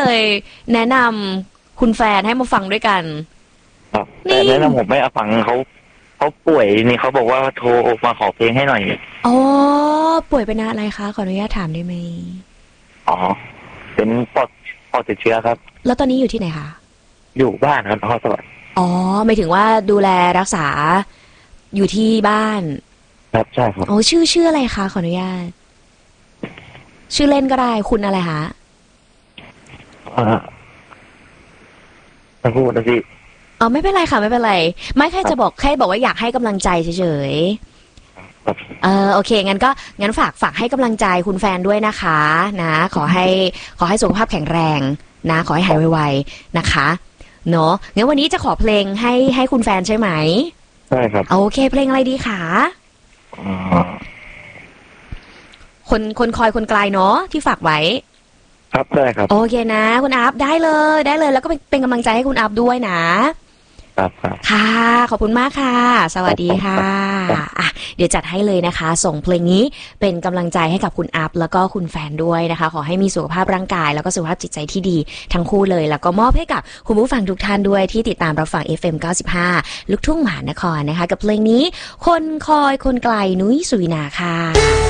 เลยแนะนำคุณแฟนให้มาฟังด้วยกันครับแต่แนะนำผมไม่เอาฟังเขาป่วยนี่เขาบอกว่าโทรมาขอเพลงให้หน่อยอ๋อป่วยเป็นอะไรคะขออนุญาตถามได้ไหมอ๋อเป็นปอดติดเชื้อครับแล้วตอนนี้อยู่ที่ไหนคะอยู่บ้านครับนครสวรรค์อ๋อหมายถึงว่าดูแลรักษาอยู่ที่บ้านครับใช่ครับโอ้ชื่ออะไรคะขออนุญาตชื่อเล่นก็ได้คุณอะไรคะจะพูดนะพี่อ๋อไม่เป็นไรค่ะไม่เป็นไรไม่แค่จะบอกแค่บอกว่าอยากให้กำลังใจเฉยโอเคงั้นฝากให้กำลังใจคุณแฟนด้วยนะคะนะขอให้สุขภาพแข็งแรงนะขอให้หายไวๆนะคะเนาะงั้นวันนี้จะขอเพลงให้คุณแฟนใช่ไหมใช่ครับโอเคเพลงอะไรดีคะคนคอยคนไกลเนาะที่ฝากไว้ครับได้ครับโอเคนะคุณอัพได้เลยแล้วก็เป็นกำลังใจให้คุณอัพด้วยนะครับค่ะขอบคุณมากค่ะสวัสดีค่ะอ่ะเดี๋ยวจัดให้เลยนะคะส่งเพลงนี้เป็นกำลังใจให้กับคุณอัพแล้วก็คุณแฟนด้วยนะคะขอให้มีสุขภาพร่างกายแล้วก็สุขภาพจิตใจที่ดีทั้งคู่เลยแล้วก็มอบให้กับคุณผู้ฟังทุกท่านด้วยที่ติดตามรับฟัง FM 95ลูกทุ่งมหานครนะคะกับเพลงนี้คนคอยคนไกลนุ้ยสุวินาค่ะ